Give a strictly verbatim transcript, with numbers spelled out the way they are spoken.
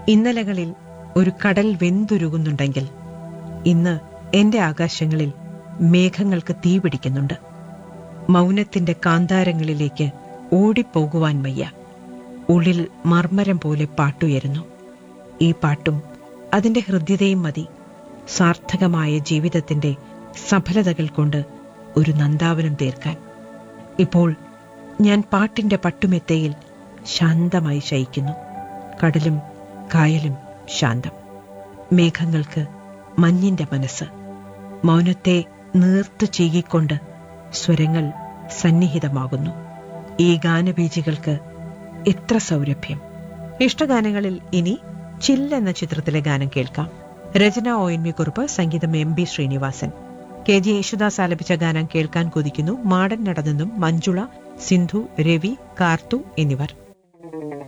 ഇന്നലകളിൽ ഒരു കടൽ വെന്തുരുകുന്നുണ്ടെങ്കിൽ ഇന്ന് എന്റെ ആകാശങ്ങളിൽ മേഘങ്ങൾക്ക് തീപിടിക്കുന്നുണ്ട്. മൗനത്തിന്റെ കാന്താരങ്ങളിലേക്ക് ഓടിപ്പോകുവാൻ വയ്യ. ഉള്ളിൽ മർമ്മരം പോലെ പാട്ടുയരുന്നു. ഈ പാട്ടും അതിന്റെ ഹൃദ്യതയും മതി സാർത്ഥകമായ ജീവിതത്തിന്റെ സഫലതകൾ കൊണ്ട് ഒരു നന്ദാവനം തീർക്കാൻ. ഇപ്പോൾ ഞാൻ പാട്ടിന്റെ പട്ടുമെത്തയിൽ ശാന്തമായി ശയിക്കുന്നു. കടലും കായലും ശാന്തം. മേഘങ്ങൾക്ക് മഞ്ഞിന്റെ മനസ്സ്. മൗനത്തെ നീർത്തു ചീകിക്കൊണ്ട് സ്വരങ്ങൾ സന്നിഹിതമാകുന്നു. ഈ ഗാനബീജികൾക്ക് എത്ര സൗരഭ്യം! ഇഷ്ടഗാനങ്ങളിൽ ഇനി ചില്ല എന്ന ചിത്രത്തിലെ ഗാനം കേൾക്കാം. രചന ഒ എൻ വി കുറുപ്പ്, സംഗീതം M B Sreenivasan. K G Yesudas ആലപിച്ച ഗാനം കേൾക്കാൻ കൊതിക്കുന്നു. മാടൻ നടന്നെന്നും മഞ്ജുള, സിന്ധു, രവി, കാർത്തു എന്നിവർ.